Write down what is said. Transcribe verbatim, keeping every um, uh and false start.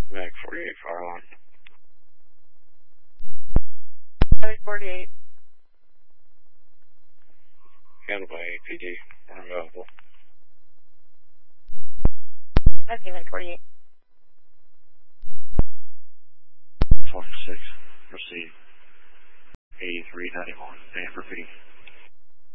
Mag forty-eight, fire on. Mag forty-eight. Handled by A P D, unavailable. Okay, Mag forty-eight. forty-six, proceed. eighty-three ninety-one, stand for feeding.